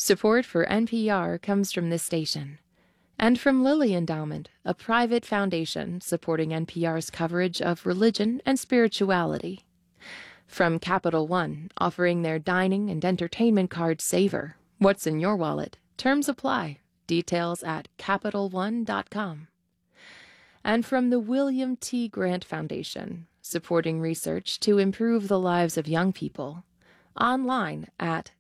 Support for NPR comes from this station and from Lilly Endowment, a private foundation supporting NPR's coverage of religion and spirituality. From Capital One, offering their dining and entertainment card Savor. What's in your wallet? Terms apply. Details at CapitalOne.com. And from the William T. Grant Foundation, supporting research to improve the lives of young people. Online at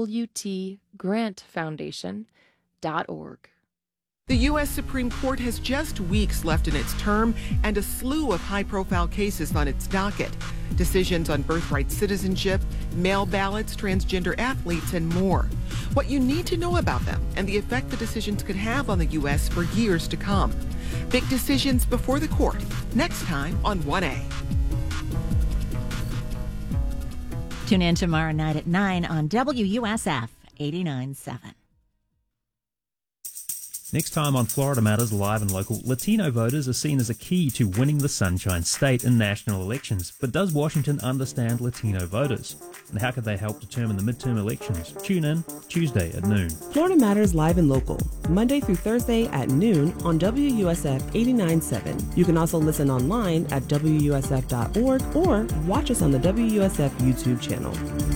WTGrantFoundation.org. The U.S. Supreme Court has just weeks left in its term and a slew of high-profile cases on its docket. Decisions on birthright citizenship, mail ballots, transgender athletes, and more. What you need to know about them and the effect the decisions could have on the U.S. for years to come. Big decisions before the court, next time on 1A. Tune in tomorrow night at 9 on WUSF 89.7. Next time on Florida Matters Live and Local, Latino voters are seen as a key to winning the Sunshine State in national elections. But does Washington understand Latino voters? And how could they help determine the midterm elections? Tune in Tuesday at noon. Florida Matters Live and Local, Monday through Thursday at noon on WUSF 89.7. You can also listen online at WUSF.org or watch us on the WUSF YouTube channel.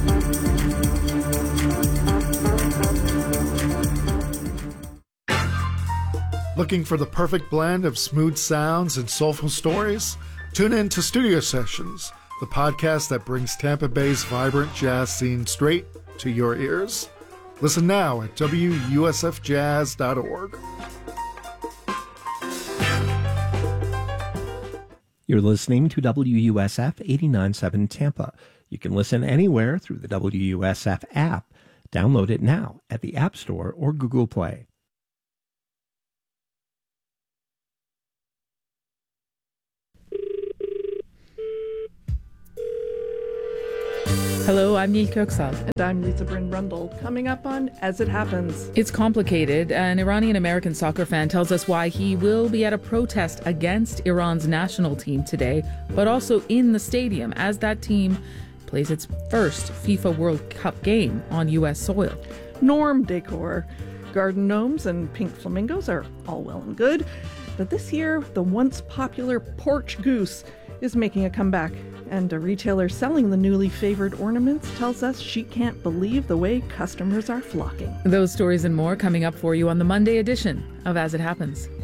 Looking for the perfect blend of smooth sounds and soulful stories? Tune in to Studio Sessions, the podcast that brings Tampa Bay's vibrant jazz scene straight to your ears. Listen now at WUSFjazz.org. You're listening to WUSF 89.7 Tampa. You can listen anywhere through the WUSF app. Download it now at the App Store or Google Play. Hello, I'm Neil Köksal. And I'm Lisa Bryn Brundle. Coming up on As It Happens. It's complicated. An Iranian-American soccer fan tells us why he will be at a protest against Iran's national team today, but also in the stadium as that team plays its first FIFA World Cup game on U.S. soil. Norm decor. Garden gnomes and pink flamingos are all well and good, but this year the once popular porch goose is making a comeback, and a retailer selling the newly favored ornaments tells us she can't believe the way customers are flocking. Those stories and more coming up for you on the Monday edition of As It Happens.